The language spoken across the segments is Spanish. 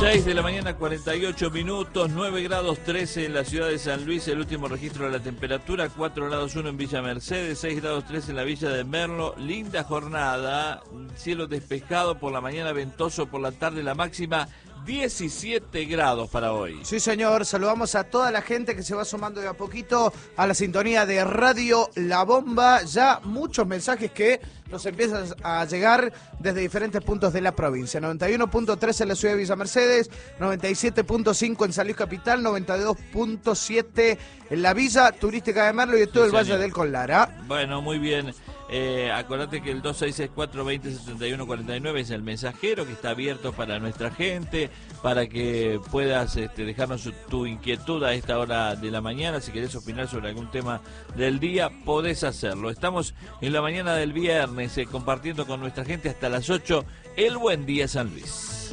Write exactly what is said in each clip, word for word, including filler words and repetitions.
seis de la mañana, cuarenta y ocho minutos, nueve grados trece en la ciudad de San Luis, el último registro de la temperatura, cuatro grados uno en Villa Mercedes, seis grados tres en la Villa de Merlo. Linda jornada, cielo despejado, por la mañana ventoso, por la tarde la máxima diecisiete grados para hoy. Sí, señor, saludamos a toda la gente que se va sumando de a poquito a la sintonía de Radio La Bomba. Ya muchos mensajes que nos empiezan a llegar desde diferentes puntos de la provincia. noventa y uno punto tres en la ciudad de Villa Mercedes, noventa y siete punto cinco en San Luis Capital, noventa y dos punto siete en la Villa Turística de Merlo y en todo sí, el Valle del Conlara. Bueno, muy bien. Eh, acordate que el dos seis seis cuatro, veinte, setenta y uno, cuarenta y nueve es el mensajero que está abierto para nuestra gente, para que puedas este, dejarnos su, tu inquietud a esta hora de la mañana. Si querés opinar sobre algún tema del día, podés hacerlo. Estamos en la mañana del viernes eh, compartiendo con nuestra gente hasta las ocho el Buen Día San Luis.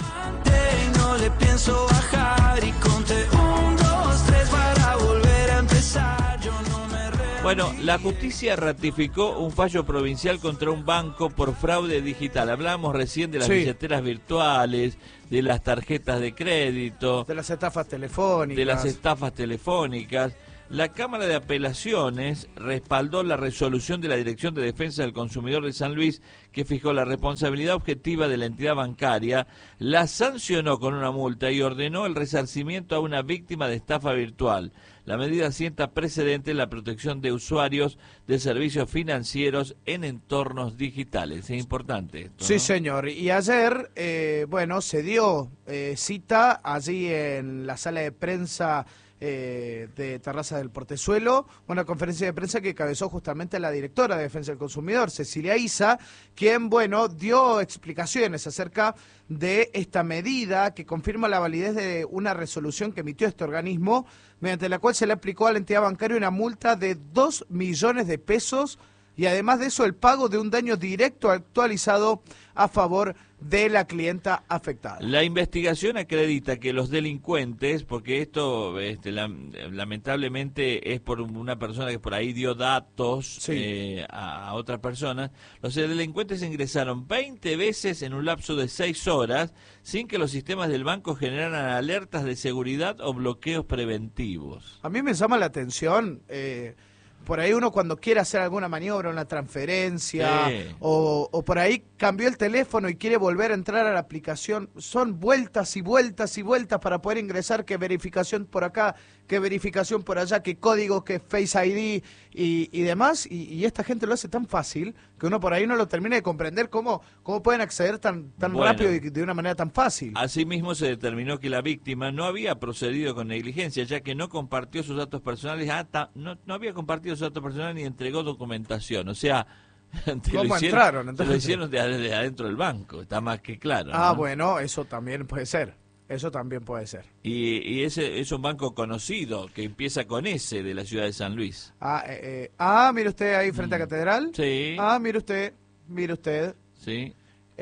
No le pienso bajar y conté un, dos, tres para volver a empezar. Yo no me Bueno, la justicia ratificó un fallo provincial contra un banco por fraude digital. Hablábamos recién de las sí. billeteras virtuales, de las tarjetas de crédito, de las estafas telefónicas. De las estafas telefónicas. La Cámara de Apelaciones respaldó la resolución de la Dirección de Defensa del Consumidor de San Luis, que fijó la responsabilidad objetiva de la entidad bancaria, la sancionó con una multa y ordenó el resarcimiento a una víctima de estafa virtual. La medida sienta precedente en la protección de usuarios de servicios financieros en entornos digitales. Es importante esto, ¿no? Sí, señor. Y ayer, eh, bueno, se dio eh, cita allí en la sala de prensa Eh, de Terraza del Portezuelo, una conferencia de prensa que encabezó justamente la directora de Defensa del Consumidor, Cecilia Isa, quien, bueno, dio explicaciones acerca de esta medida que confirma la validez de una resolución que emitió este organismo, mediante la cual se le aplicó a la entidad bancaria una multa de dos millones de pesos y además de eso el pago de un daño directo actualizado a favor de la clienta afectada. La investigación acredita que los delincuentes, porque esto este, la, lamentablemente es por una persona que por ahí dio datos sí. eh, a, a otra persona, los delincuentes ingresaron veinte veces en un lapso de seis horas sin que los sistemas del banco generaran alertas de seguridad o bloqueos preventivos. A mí me llama la atención... Eh, por ahí uno cuando quiere hacer alguna maniobra, una transferencia, sí. o, o por ahí cambió el teléfono y quiere volver a entrar a la aplicación, son vueltas y vueltas y vueltas para poder ingresar, que verificación por acá, que verificación por allá, que código, que Face I D y, y demás, y, y esta gente lo hace tan fácil que uno por ahí no lo termina de comprender cómo, cómo pueden acceder tan, tan bueno, rápido y de una manera tan fácil. Asimismo se determinó que la víctima no había procedido con negligencia, ya que no compartió sus datos personales, hasta, no, no había compartido sus datos personales ni entregó documentación, o sea... ¿Cómo lo hicieron, entraron? Entonces? Lo hicieron de, de adentro del banco, está más que claro. Ah, ¿no? bueno, eso también puede ser. Eso también puede ser. Y, y ese es un banco conocido que empieza con S de la ciudad de San Luis. Ah, eh, eh, ah mire usted ahí frente mm. a Catedral. Sí. Ah, mire usted, mire usted. Sí.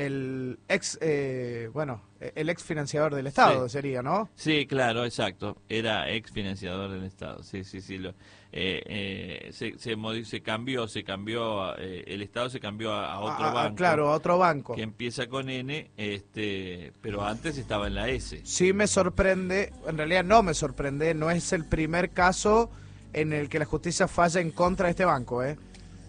El ex, eh, bueno, el ex financiador del Estado sí. sería, ¿no? Sí, claro, exacto. Era ex financiador del Estado. Sí, sí, sí. Lo, eh, eh, se, se, se cambió, se cambió, eh, el Estado se cambió a, a otro ah, banco. Claro, a otro banco. Que empieza con N, este, pero antes estaba en la S. Sí me sorprende, en realidad no me sorprende, no es el primer caso en el que la justicia falla en contra de este banco, ¿eh?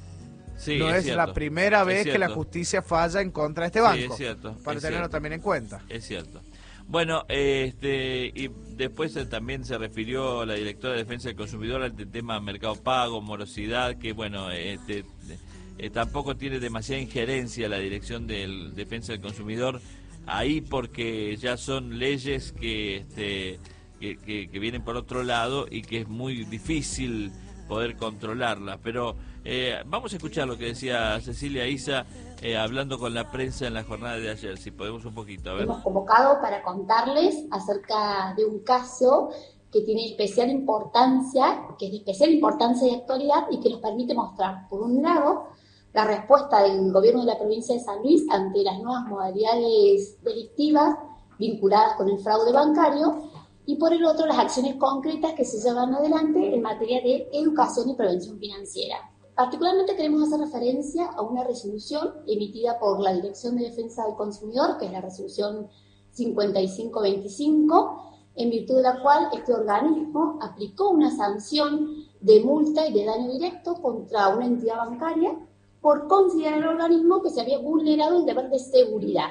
Sí, no es, es cierto. la primera vez es que la justicia falla en contra de este banco. Sí, es cierto. Para es tenerlo cierto. también en cuenta. Es cierto. Bueno, este y después eh, también se refirió la directora de Defensa del Consumidor al tema mercado pago, morosidad, que bueno, este eh, tampoco tiene demasiada injerencia la Dirección de Defensa del Consumidor ahí, porque ya son leyes que este que, que, que vienen por otro lado y que es muy difícil poder controlarlas, pero eh, vamos a escuchar lo que decía Cecilia Isa eh, hablando con la prensa en la jornada de ayer, si podemos un poquito, a ver. Hemos convocado para contarles acerca de un caso que tiene especial importancia, que es de especial importancia y actualidad y que nos permite mostrar, por un lado, la respuesta del gobierno de la provincia de San Luis ante las nuevas modalidades delictivas vinculadas con el fraude bancario, y por el otro las acciones concretas que se llevan adelante en materia de educación y prevención financiera. Particularmente queremos hacer referencia a una resolución emitida por la Dirección de Defensa del Consumidor, que es la resolución cincuenta y cinco veinticinco, en virtud de la cual este organismo aplicó una sanción de multa y de daño directo contra una entidad bancaria por considerar el organismo que se había vulnerado el deber de seguridad.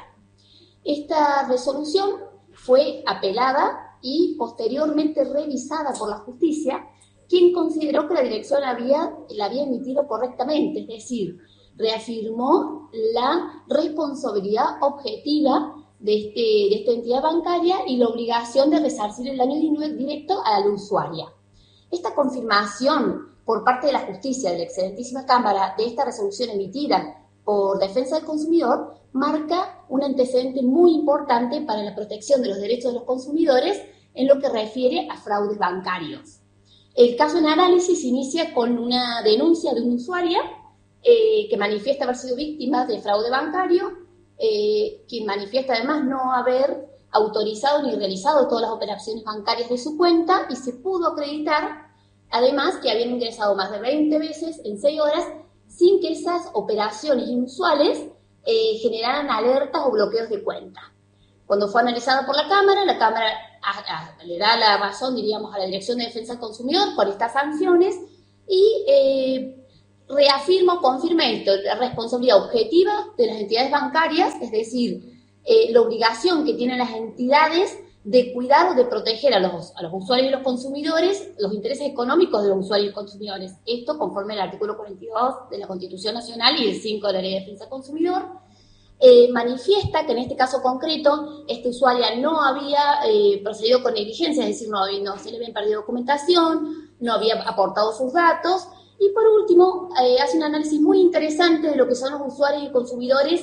Esta resolución fue apelada y posteriormente revisada por la justicia, quien consideró que la dirección había, la había emitido correctamente, es decir, reafirmó la responsabilidad objetiva de, este, de esta entidad bancaria y la obligación de resarcir el daño directo a la usuaria. Esta confirmación por parte de la justicia, de la excelentísima Cámara, de esta resolución emitida por Defensa del Consumidor, marca un antecedente muy importante para la protección de los derechos de los consumidores en lo que refiere a fraudes bancarios. El caso en análisis inicia con una denuncia de una usuaria eh, que manifiesta haber sido víctima de fraude bancario, eh, quien manifiesta además no haber autorizado ni realizado todas las operaciones bancarias de su cuenta y se pudo acreditar además que habían ingresado más de veinte veces en seis horas sin que esas operaciones inusuales eh, generaran alertas o bloqueos de cuenta. Cuando fue analizada por la Cámara, la Cámara a, a, le da la razón, diríamos, a la Dirección de Defensa del Consumidor por estas sanciones y eh, reafirma o confirma esto, la responsabilidad objetiva de las entidades bancarias, es decir, eh, la obligación que tienen las entidades de cuidar o de proteger a los, a los usuarios y los consumidores, los intereses económicos de los usuarios y consumidores. Esto conforme al artículo cuarenta y dos de la Constitución Nacional y el cinco de la Ley de Defensa del Consumidor. Eh, manifiesta que en este caso concreto, esta usuaria no había eh, procedido con negligencia, es decir, no, no se le había perdido documentación, no había aportado sus datos, y por último, eh, hace un análisis muy interesante de lo que son los usuarios y consumidores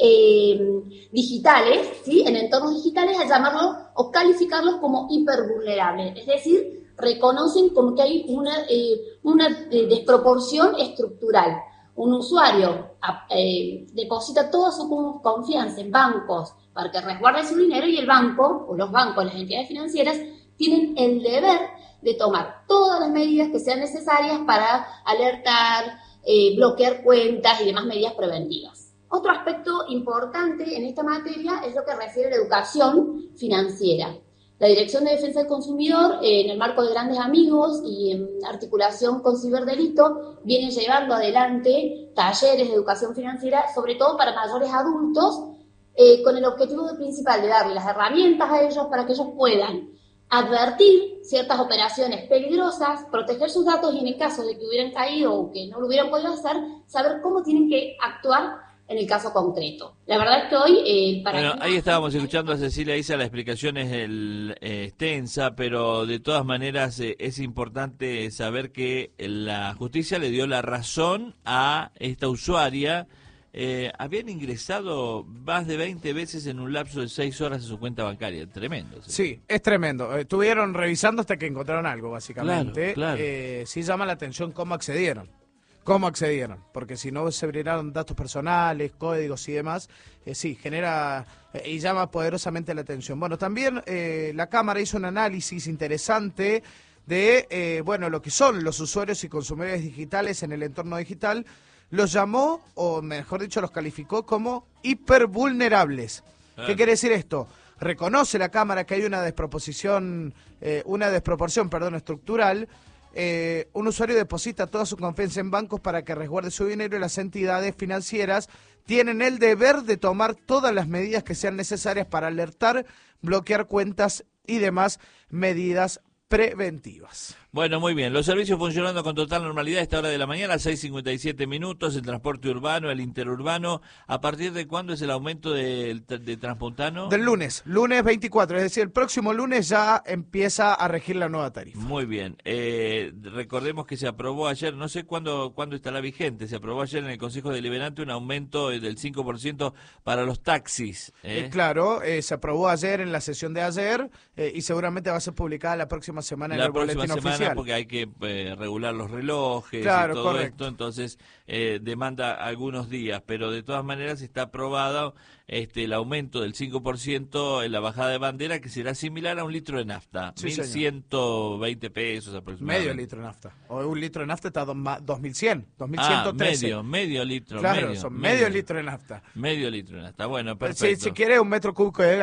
eh, digitales, ¿sí? En entornos digitales, a llamarlos o calificarlos como hipervulnerables, es decir, reconocen como que hay una, eh, una desproporción estructural. Un usuario eh, deposita toda su confianza en bancos para que resguarde su dinero y el banco, o los bancos, las entidades financieras, tienen el deber de tomar todas las medidas que sean necesarias para alertar, eh, bloquear cuentas y demás medidas preventivas. Otro aspecto importante en esta materia es lo que refiere a la educación financiera. La Dirección de Defensa del Consumidor, eh, en el marco de Grandes Amigos y en articulación con Ciberdelito, viene llevando adelante talleres de educación financiera, sobre todo para mayores adultos, eh, con el objetivo principal de darle las herramientas a ellos para que ellos puedan advertir ciertas operaciones peligrosas, proteger sus datos y en el caso de que hubieran caído o que no lo hubieran podido hacer, saber cómo tienen que actuar en el caso concreto. La verdad es que hoy... Eh, para bueno, ahí estábamos escuchando a Cecilia Isa, la explicación es el, eh, extensa, pero de todas maneras eh, es importante saber que la justicia le dio la razón a esta usuaria. Eh, habían ingresado más de veinte veces en un lapso de seis horas a su cuenta bancaria. Tremendo. ¿Sí? Sí, es tremendo. Estuvieron revisando hasta que encontraron algo, básicamente. Claro, claro. Eh, sí llama la atención cómo accedieron. ¿Cómo accedieron? Porque si no se brindaron datos personales, códigos y demás, eh, sí, genera eh, y llama poderosamente la atención. Bueno, también eh, la Cámara hizo un análisis interesante de, eh, bueno, lo que son los usuarios y consumidores digitales en el entorno digital. Los llamó, o mejor dicho, los calificó como hipervulnerables. Claro. ¿Qué quiere decir esto? Reconoce la Cámara que hay una desproposición, eh, una desproporción, perdón, estructural. Eh, un usuario deposita toda su confianza en bancos para que resguarde su dinero y las entidades financieras tienen el deber de tomar todas las medidas que sean necesarias para alertar, bloquear cuentas y demás medidas preventivas. Bueno, muy bien. Los servicios funcionando con total normalidad a esta hora de la mañana, seis cincuenta y siete minutos, el transporte urbano, el interurbano. ¿A partir de cuándo es el aumento de, de Transpuntano? Del lunes, lunes veinticuatro, es decir, el próximo lunes ya empieza a regir la nueva tarifa. Muy bien. Eh, recordemos que se aprobó ayer, no sé cuándo, cuándo estará vigente, se aprobó ayer en el Consejo Deliberante un aumento del cinco por ciento para los taxis. ¿eh? Eh, claro, eh, se aprobó ayer en la sesión de ayer eh, y seguramente va a ser publicada la próxima semana en la el boletín semana, oficial. Porque hay que eh, regular los relojes claro, y todo correcto. esto, entonces eh, demanda algunos días, pero de todas maneras está aprobado este, el aumento del cinco por ciento en la bajada de bandera, que será similar a un litro de nafta, sí, mil ciento veinte pesos aproximadamente. Medio litro de nafta, o un litro de nafta está a dos mil cien, dos mil Ah, ciento trece. medio, medio litro. Claro, medio, son medio, medio litro de nafta. Medio litro de nafta, bueno, Si, perfecto. si quiere un metro cúbico de gas.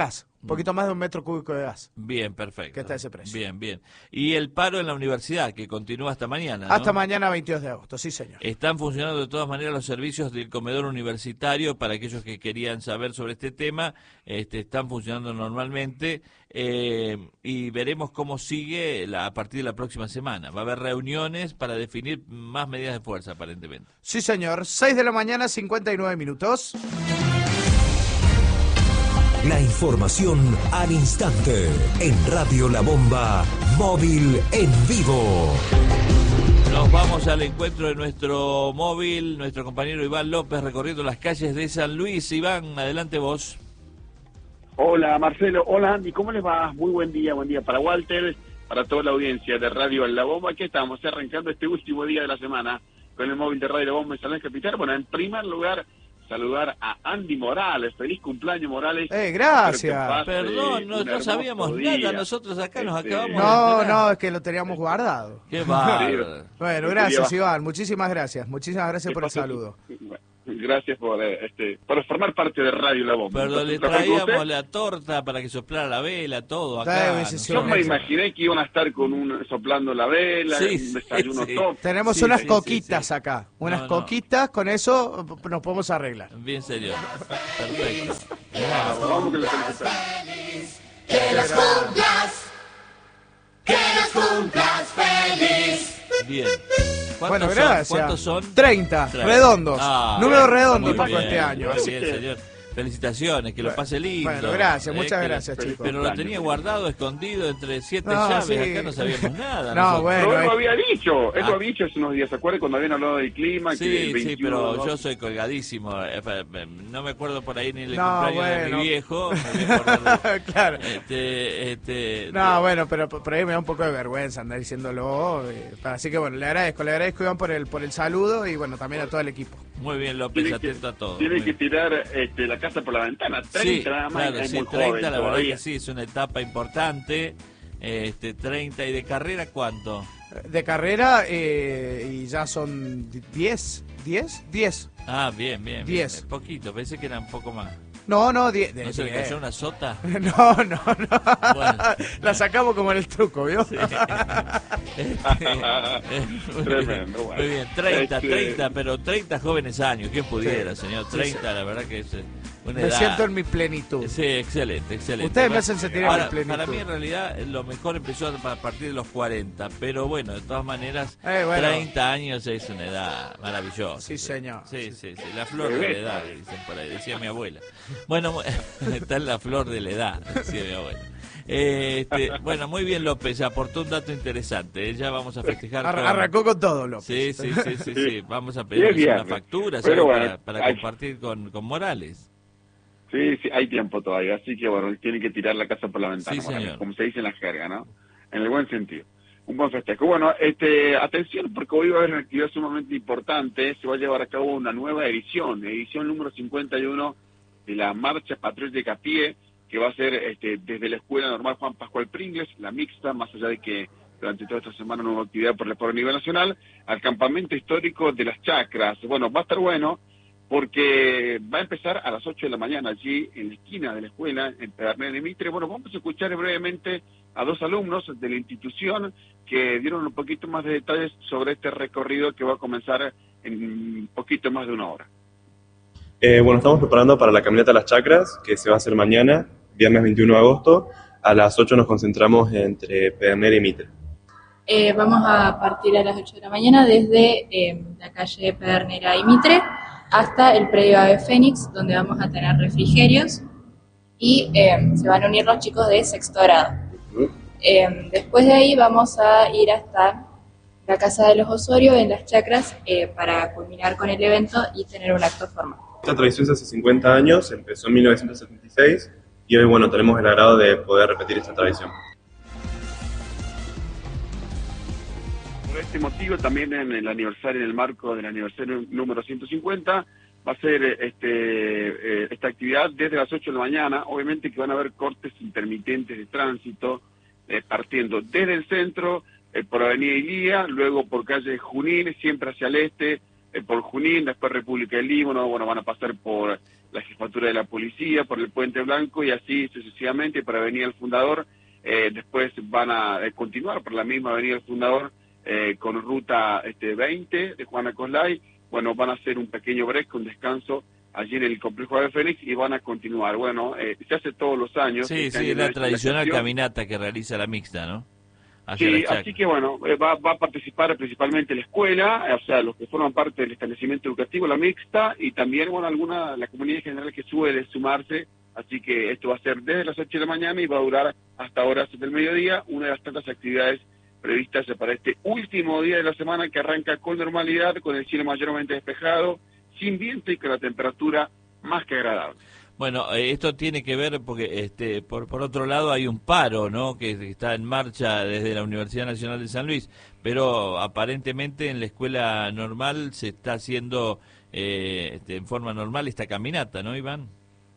Un poquito más de un metro cúbico de gas. Bien, perfecto. Que está ese precio. Bien, bien. Y el paro en la universidad, que continúa hasta mañana, ¿no? Hasta mañana veintidós de agosto, sí señor. Están funcionando de todas maneras los servicios del comedor universitario, para aquellos que querían saber sobre este tema, este, están funcionando normalmente, eh, y veremos cómo sigue la, a partir de la próxima semana. Va a haber reuniones para definir más medidas de fuerza, aparentemente. Sí señor, seis de la mañana, cincuenta y nueve minutos. La información al instante en Radio La Bomba, móvil en vivo. Nos vamos al encuentro de nuestro móvil, nuestro compañero Iván López, recorriendo las calles de San Luis. Iván, adelante vos. Hola Marcelo, hola Andy, ¿cómo les va? Muy buen día, buen día para Walter, para toda la audiencia de Radio La Bomba. Aquí estamos arrancando este último día de la semana con el móvil de Radio La Bomba en San Luis Capital. Bueno, en primer lugar, saludar a Andy Morales. Feliz cumpleaños, Morales. Eh, gracias. Perdón, no, no sabíamos día. nada. Nosotros acá nos Este, acabamos No, de enterar. no, es que lo teníamos guardado. Qué bárbaro. Bueno, gracias Iván, muchísimas gracias. Muchísimas gracias por el saludo. Gracias por eh, este por formar parte de Radio La Bomba. Pero le Entonces, ¿lo traíamos usted? la torta para que soplara la vela, todo Está acá. bien, sí, sí, Yo nosotros- me imaginé que iban a estar con un soplando la vela, Sí, un desayuno sí. top. Tenemos Sí, unas sí, coquitas sí, sí. acá, unas No, no. coquitas, con eso p- nos podemos arreglar. Bien serio. Perfecto. Vamos, vamos que le felicitamos. Bien. ¿Cuántos Bueno, son? gracias. ¿Cuántos son? treinta, Treinta. redondos. Ah, Número muy redondo bien, Paco este año. Muy así bien, que- señor. Felicitaciones, que lo pase lindo. Bueno, gracias, Eh, muchas que- gracias, chicos. Pero lo tenía guardado, escondido entre siete No, llaves. sí. Acá no sabíamos nada. No, nosotros. bueno. Pero él eh. lo había dicho, él Ah. lo había dicho hace unos días, ¿se acuerdan cuando habían hablado del clima? que Sí, el sí, veintiuno, pero ¿no? yo soy colgadísimo. eh, eh, eh, No me acuerdo por ahí ni el No, cumpleaños de bueno. mi viejo. Me voy a acordar de- Claro. Este, este, No, de- bueno, pero por por ahí me da un poco de vergüenza andar diciéndolo. eh, Así que bueno, le agradezco, le agradezco Iván por el por el saludo y bueno, también a todo el equipo. Muy bien, López, Tiene que, atento a todo. tiene Muy que bien. tirar este, la casa por la ventana, treinta Sí, nada más, claro, es sí, muy treinta, joven la verdad todavía. que sí, es una etapa importante. Este, treinta, y de carrera, ¿cuánto? De carrera eh, y ya son diez, diez, diez. Ah, bien, bien. Diez. bien, poquito, pensé que era un poco más. No, no, diez. ¿No se le cayó una sota? No, no, no. Bueno. La sacamos como en el truco, ¿vio? Sí. Este, eh, muy Tremendo, bien, bueno. muy bien, treinta, Este- treinta, pero treinta jóvenes años, ¿quién pudiera, Sí. señor? Sí, treinta, la verdad que es eh, una Me edad. siento en mi plenitud. Sí, excelente, excelente. Ustedes me Bueno, hacen sentir en ahora, mi plenitud. para mí en realidad lo mejor empezó a partir de los cuarenta, pero bueno, de todas maneras, Eh, bueno. treinta años es una edad maravillosa. Sí, señor. Sí, sí, sí, la flor de la edad, dicen por ahí, decía mi abuela. Bueno, está en la flor de la edad, decía mi abuela. Eh, este, bueno, muy bien López, aportó un dato interesante, eh, ya vamos a festejar. Ar- con- arrancó con todo, López. Sí, sí, sí, sí, sí, vamos a Y pedir es una viernes. factura Pero ¿sabes? bueno, para, para hay- compartir con, con Morales. Sí, sí, hay tiempo todavía, así que bueno, tiene que tirar la casa por la ventana, Sí, Morales, señor. como se dice en la jerga, ¿no? En el buen sentido. Un buen festejo. Bueno, este, atención, porque hoy va a haber una actividad sumamente importante, se va a llevar a cabo una nueva edición, edición número cincuenta y uno de la Marcha Patriótica a Pie, que va a ser este, desde la Escuela Normal Juan Pascual Pringles, la mixta, más allá de que durante toda esta semana no hubo actividad por el, por el nivel nacional, al campamento histórico de las Chacras. Bueno, va a estar bueno, porque va a empezar a las ocho de la mañana allí en la esquina de la escuela, en Pedernera de Mitre. Bueno, vamos a escuchar brevemente a dos alumnos de la institución que dieron un poquito más de detalles sobre este recorrido que va a comenzar en un poquito más de una hora. Eh, bueno, estamos preparando para la caminata a las Chacras, que se va a hacer mañana, viernes veintiuno de agosto. A las ocho nos concentramos entre Pedernera y Mitre. Eh, vamos a partir a las ocho de la mañana desde eh, la calle Pedernera y Mitre hasta el predio Ave Fénix, donde vamos a tener refrigerios y eh, se van a unir los chicos de sexto grado. Eh, después de ahí vamos a ir hasta la Casa de los Osorio en las Chacras eh, para culminar con el evento y tener un acto formal. Esta tradición se hace cincuenta años, empezó en mil novecientos setenta y seis y hoy, bueno, tenemos el agrado de poder repetir esta tradición. Por este motivo, también en el aniversario, en el marco del aniversario número ciento cincuenta, va a ser este, eh, esta actividad desde las ocho de la mañana. Obviamente que van a haber cortes intermitentes de tránsito, eh, partiendo desde el centro, eh, por Avenida Ilía, luego por calle Junín, siempre hacia el este, eh, por Junín, después República del Líbano, bueno, van a pasar por la jefatura de la policía, por el Puente Blanco y así sucesivamente para Avenida El Fundador. Eh, después van a eh, continuar por la misma Avenida El Fundador eh, con ruta este, veinte de Juana Coslay. Bueno, van a hacer un pequeño break, un descanso allí en el complejo de Fénix y van a continuar. Bueno, eh, se hace todos los años. Sí, este sí, año la no tradicional es la caminata que realiza la mixta, ¿no? Hacia Sí, la chacra. así que bueno, eh, va, va a participar principalmente la escuela, eh, o sea, los que forman parte del establecimiento educativo, la mixta, y también, bueno, alguna, la comunidad en general que suele sumarse, así que esto va a ser desde las ocho de la mañana y va a durar hasta horas del mediodía, una de las tantas actividades previstas para este último día de la semana que arranca con normalidad, con el cielo mayormente despejado, sin viento y con la temperatura más que agradable. Bueno, eh, esto tiene que ver porque, este, por, por otro lado, hay un paro, ¿no?, que está en marcha desde la Universidad Nacional de San Luis, pero aparentemente en la escuela normal se está haciendo eh, este, en forma normal esta caminata, ¿no, Iván?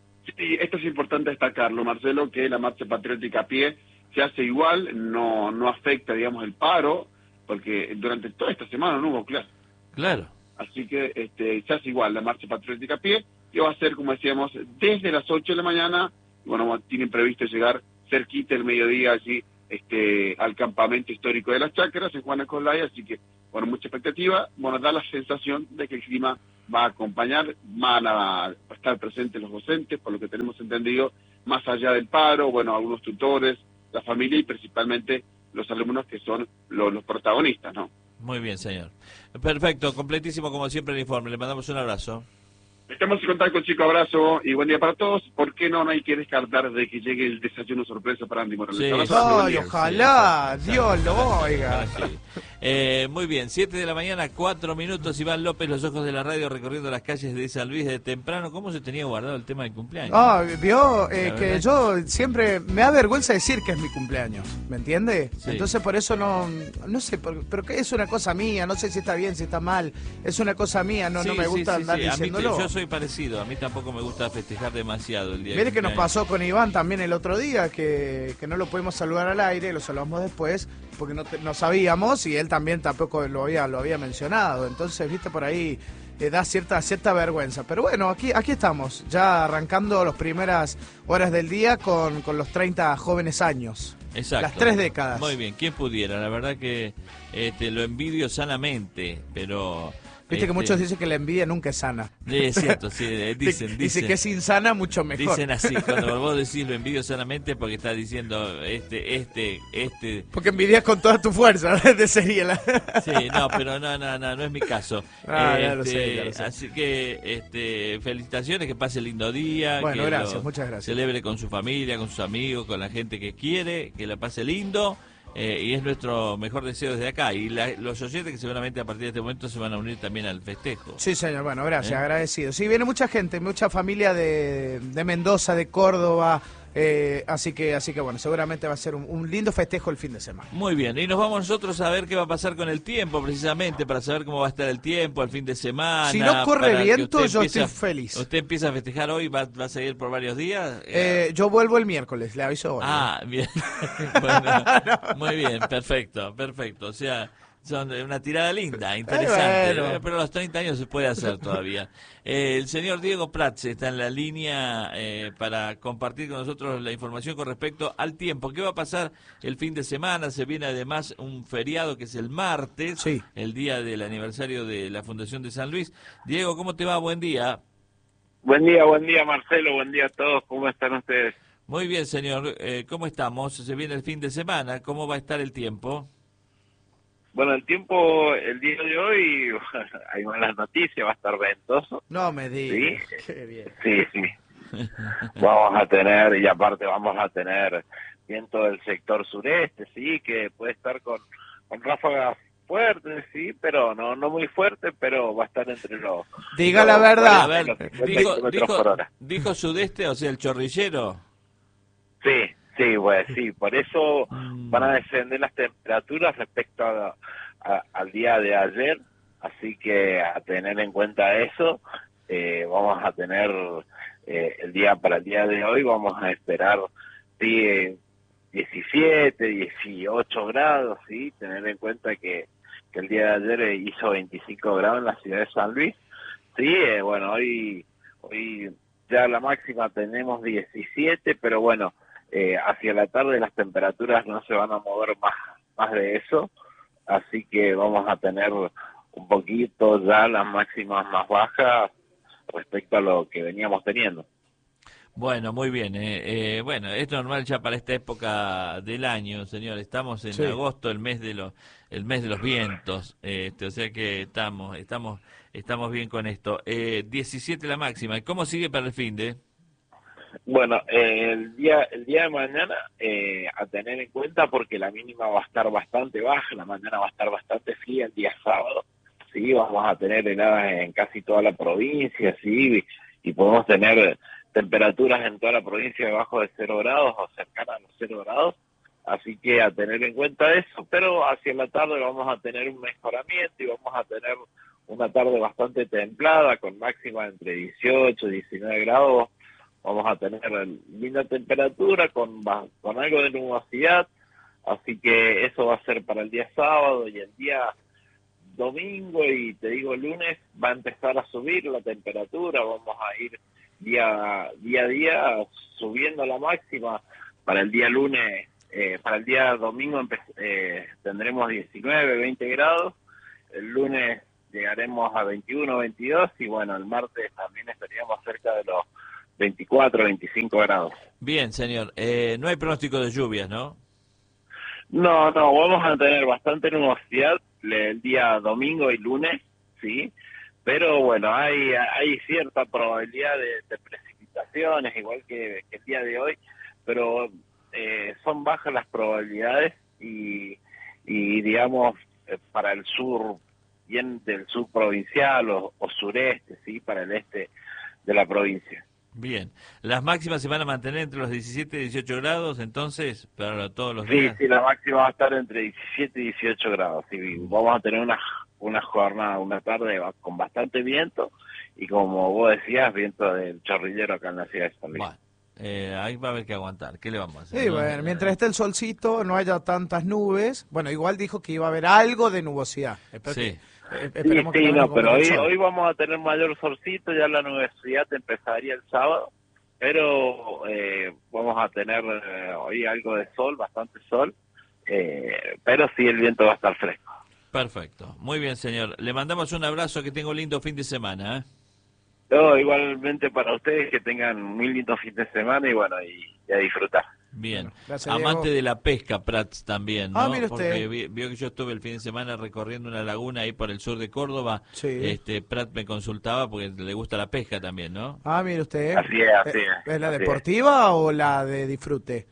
Sí, esto es importante destacarlo, Marcelo, que la marcha patriótica a pie se hace igual, no no afecta, digamos, el paro, porque durante toda esta semana no hubo clase. Claro. Así que este, se hace igual la marcha patriótica a pie, que va a ser, como decíamos, desde las ocho de la mañana. Bueno, tienen previsto llegar cerquita el mediodía allí este, al campamento histórico de las Chacras en Juana Coslay, así que, bueno, mucha expectativa. Bueno, da la sensación de que el clima va a acompañar, van a estar presentes los docentes, por lo que tenemos entendido, más allá del paro, bueno, algunos tutores, la familia y principalmente los alumnos que son los, los protagonistas, ¿no? Muy bien, señor. Perfecto, completísimo como siempre el informe. Le mandamos un abrazo. Estamos en contacto, chico, abrazo y buen día para todos. ¿Por qué no, no hay que descartar de que llegue el desayuno sorpresa para Andy Morales? Sí, Abrazo, Ay, buen día. ojalá, Sí, Dios lo ojalá, oiga. ojalá, sí. Eh, muy bien, siete de la mañana, cuatro minutos. Iván López, los ojos de la radio, recorriendo las calles de San Luis de temprano. ¿Cómo se tenía guardado el tema del cumpleaños? Ah, vio eh, La que verdad. yo siempre me da vergüenza decir que es mi cumpleaños, ¿me entiende? Sí. Entonces por eso no, no sé, por- pero que es una cosa mía, no sé si está bien, si está mal, es una cosa mía, no, Sí, no me sí, gusta sí, andar sí. A mí, diciéndolo. yo soy parecido, a mí tampoco me gusta festejar demasiado el día de Mire que nos cumpleaños. pasó con Iván también el otro día, que, que no lo pudimos saludar al aire, lo saludamos después, porque no, te- no sabíamos y él también tampoco lo había, lo había mencionado. Entonces, viste, por ahí eh, da cierta cierta vergüenza. Pero bueno, aquí aquí estamos, ya arrancando las primeras horas del día con, con los treinta jóvenes años. Exacto. Las tres décadas. Muy bien, ¿quién pudiera? La verdad que este, lo envidio sanamente, pero... Viste que este, muchos dicen que la envidia nunca es sana. Es cierto, sí, eh, dicen, Dice dicen. que es insana, mucho mejor. Dicen así, cuando vos decís lo envidio sanamente porque estás diciendo este, este, este... Porque envidias con toda tu fuerza, de sería la... Sí, no, pero no, no, no, no es mi caso. Ah, ya lo Este, sé, ya lo sé. Así que este, felicitaciones, que pase lindo día. Bueno, que gracias, lo muchas gracias. Celebre con su familia, con sus amigos, con la gente que quiere, que la pase lindo. Eh, y es nuestro mejor deseo desde acá. Y la- los oyentes que seguramente a partir de este momento se van a unir también al festejo. Sí, señor, bueno, gracias, ¿Eh? agradecido. Sí, viene mucha gente, mucha familia de, de Mendoza, de Córdoba, eh, así que así que bueno, seguramente va a ser un, un lindo festejo el fin de semana. Muy bien, y nos vamos nosotros a ver qué va a pasar con el tiempo, precisamente, para saber cómo va a estar el tiempo el fin de semana. Si no corre para que viento, usted yo empiece estoy a- feliz. ¿Usted empieza a festejar hoy? ¿Va, va a seguir por varios días? Eh, yo vuelvo el miércoles, le aviso hoy. Ah, bien. Bueno, muy bien, perfecto, perfecto. O sea, son de una tirada linda, interesante. bueno. Eh, Pero a los treinta años se puede hacer todavía. Eh, el señor Diego Prats está en la línea eh, para compartir con nosotros la información con respecto al tiempo. ¿Qué va a pasar el fin de semana? Se viene además un feriado que es el martes, Sí. el día del aniversario de la Fundación de San Luis. Diego, ¿cómo te va? Buen día. Buen día, buen día Marcelo, buen día a todos, ¿cómo están ustedes? Muy bien, señor. Eh, ¿Cómo estamos? Se viene el fin de semana. ¿Cómo va a estar el tiempo? Bueno, el tiempo, el día de hoy, hay malas noticias, va a estar ventoso. No me digas. Sí. Qué bien. Sí, sí. Vamos a tener, y aparte vamos a tener viento del sector sureste, sí, que puede estar con, con ráfagas fuertes, sí, pero no no muy fuerte, pero va a estar entre los... Diga los la verdad. A ver, cuarenta y los cincuenta dijo, kilómetros por dijo, hora. dijo sudeste, o sea, el chorrillero. Sí, sí, pues sí, por eso Mm. van a descender las temperaturas respecto a, a- al día de ayer, así que a tener en cuenta eso, eh, vamos a tener eh, el día para el día de hoy, vamos a esperar sí, eh, diecisiete, dieciocho grados, sí, tener en cuenta que, que el día de ayer eh, hizo veinticinco grados en la ciudad de San Luis, sí, eh, bueno, hoy, hoy ya la máxima tenemos diecisiete, pero bueno, eh, hacia la tarde las temperaturas no se van a mover más, más de eso, así que vamos a tener un poquito ya las máximas más bajas respecto a lo que veníamos teniendo. Bueno, muy bien. Eh, eh, bueno, es normal ya para esta época del año, señor. Estamos en Sí. agosto, el mes de los, el mes de los vientos. Eh, este, o sea que estamos, estamos, estamos bien con esto. Eh, diecisiete la máxima. ¿Y cómo sigue para el fin de? Bueno, eh, el día el día de mañana eh, a tener en cuenta porque la mínima va a estar bastante baja, la mañana va a estar bastante fría el día sábado. Sí, vamos a tener heladas en casi toda la provincia, sí, y, y podemos tener temperaturas en toda la provincia debajo de cero grados o cercanas a los cero grados, así que a tener en cuenta eso, pero hacia la tarde vamos a tener un mejoramiento y vamos a tener una tarde bastante templada con máxima entre dieciocho y diecinueve grados, vamos a tener linda temperatura con, con algo de nubosidad, así que eso va a ser para el día sábado y el día domingo y te digo lunes va a empezar a subir la temperatura, vamos a ir día día a día subiendo la máxima. Para el día lunes, eh, para el día domingo eh, tendremos diecinueve, veinte grados, el lunes llegaremos a veintiuno, veintidós y bueno, el martes también estaríamos cerca de los veinticuatro, veinticinco grados. Bien, señor. Eh, no hay pronóstico de lluvias, ¿no? No, no, vamos a tener bastante nubosidad el día domingo y lunes, sí, pero bueno, hay hay cierta probabilidad de, de precipitaciones, igual que, que el día de hoy, pero eh, son bajas las probabilidades y, y digamos, eh, para el sur, bien del sur provincial o, o sureste, sí, para el este de la provincia. Bien. ¿Las máximas se van a mantener entre los diecisiete y dieciocho grados, entonces, para todos los Sí, días? sí, la máxima va a estar entre diecisiete y dieciocho grados. Sí, vamos a tener una, una jornada, una tarde con bastante viento y como vos decías, viento del chorrillero acá en la ciudad de San Luis. Bueno, eh, ahí va a haber que aguantar. ¿Qué le vamos a hacer? Sí, ¿no? bueno, mientras esté el solcito, no haya tantas nubes. Bueno, igual dijo que iba a haber algo de nubosidad. Espero Sí. que- eh, Sí, esperemos que sí, no no, nos pero coma el hoy, sol. hoy vamos a tener mayor solcito, ya la nubosidad empezaría el sábado, pero eh, vamos a tener eh, hoy algo de sol, bastante sol, eh, pero sí el viento va a estar fresco. Perfecto. Muy bien, señor. Le mandamos un abrazo, que tenga un lindo fin de semana, ¿eh? No, igualmente para ustedes que tengan un muy lindo fin de semana y bueno, y, y a disfrutar. Bien. Bueno, gracias, Amante Diego. de la pesca, Prats también, ¿no? Ah, mire usted. Porque vi- vio que yo estuve el fin de semana recorriendo una laguna ahí por el sur de Córdoba. Sí. Este, Prat me consultaba porque le gusta la pesca también, ¿no? Ah, mire usted. Así es, así Eh, es, ¿Es la así es. deportiva o la de disfrute?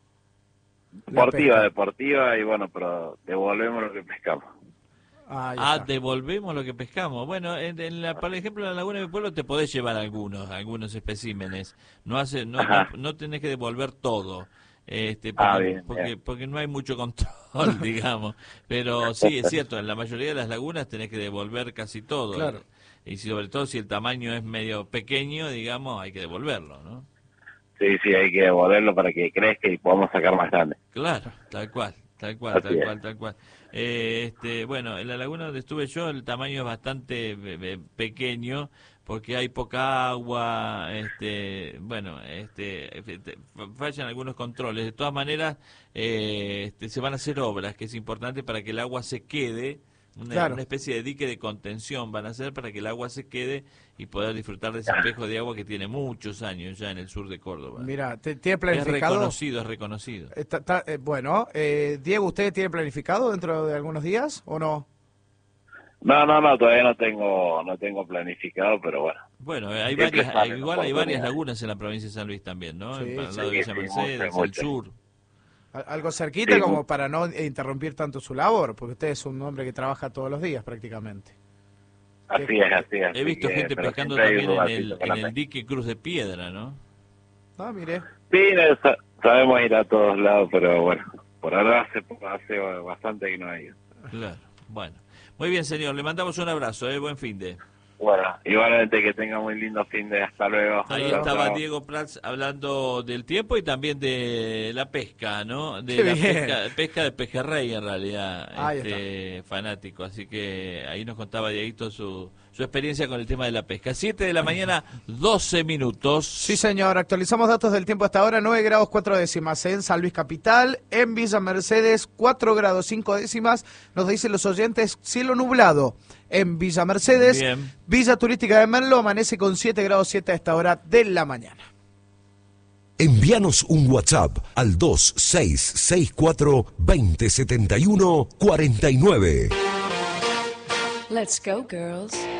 La Deportiva, pesca. deportiva y bueno, pero devolvemos lo que pescamos. Ah, ahí Ah, está. devolvemos lo que pescamos. Bueno, en, en la, por ejemplo, en la laguna de mi pueblo te podés llevar algunos, algunos especímenes. No hace, no, Ajá. no, no tenés que devolver todo. Este, porque, Ah, bien, porque, bien. porque no hay mucho control, digamos. Pero sí, es cierto, en la mayoría de las lagunas tenés que devolver casi todo. Claro. Y si, sobre todo si el tamaño es medio pequeño, digamos, hay que devolverlo, ¿no? Sí, sí, hay que devolverlo para que crezca y podamos sacar más grande. Claro, tal cual, tal cual, Así tal es. cual, tal cual. Eh, este, bueno, en la laguna donde estuve yo el tamaño es bastante eh, eh, pequeño porque hay poca agua, este, bueno, este, este, fallan algunos controles. De todas maneras, eh, este, se van a hacer obras, que es importante para que el agua se quede. Una, Claro. una especie de dique de contención van a hacer para que el agua se quede y poder disfrutar de ese espejo de agua que tiene muchos años ya en el sur de Córdoba. Mira, ¿te- ¿tiene Es planificado? reconocido, es reconocido. Está- está- eh, bueno, eh, Diego, ¿usted tiene planificado dentro de algunos días o no? No, no, no, todavía no tengo no tengo planificado, pero bueno. Bueno, hay Siempre varias, salen igual hay varias oportunidades. lagunas en la provincia de San Luis también, ¿no? Sí, Para el sí, lado de Villa sí, Mercedes, muchas, al muchas. sur. Al- Algo cerquita Sí, como mu- para no interrumpir tanto su labor, porque usted es un hombre que trabaja todos los días prácticamente. Así es, así es. He así visto que- gente pero pescando siempre hay un también en el, lugarcito para en el pescar. dique Cruz de Piedra, ¿no? Ah, mire. Sí, no, sa- sabemos ir a todos lados, pero bueno, por ahora hace, hace bastante que no hay. Claro, bueno. Muy bien, señor, le mandamos un abrazo, ¿eh? Buen fin de. Bueno, igualmente que tenga muy lindo fin de hasta luego. Ahí Chao, estaba chao. Diego Prats hablando del tiempo y también de la pesca, ¿no? De Qué la bien. pesca, pesca de pejerrey en realidad, Ahí este, fanático. Así que ahí nos contaba Dieguito su, su experiencia con el tema de la pesca. siete de la mañana, doce minutos. Sí, señor. Actualizamos datos del tiempo hasta ahora. nueve grados cuatro décimas en San Luis Capital. En Villa Mercedes, cuatro grados cinco décimas. Nos dicen los oyentes, cielo nublado en Villa Mercedes. Bien. Villa Turística de Menlo amanece con siete grados siete a esta hora de la mañana. Envíanos un WhatsApp al dos seis seis cuatro, dos cero siete uno, cuatro nueve. Let's go, girls.